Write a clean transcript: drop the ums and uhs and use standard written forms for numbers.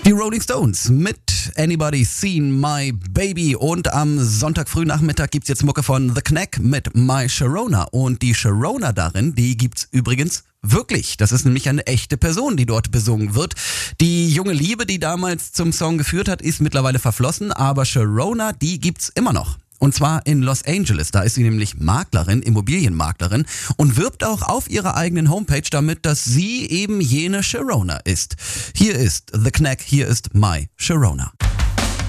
Die Rolling Stones mit Anybody Seen My Baby und am Sonntag Frühnachmittag gibt's jetzt Mucke von The Knack mit My Sharona und die Sharona darin, die gibt's übrigens wirklich. Das ist nämlich eine echte Person, die dort besungen wird. Die junge Liebe, die damals zum Song geführt hat, ist mittlerweile verflossen, aber Sharona, die gibt's immer noch. Und zwar in Los Angeles, da ist sie nämlich Maklerin, Immobilienmaklerin und wirbt auch auf ihrer eigenen Homepage damit, dass sie eben jene Sharona ist. Hier ist The Knack, hier ist My Sharona.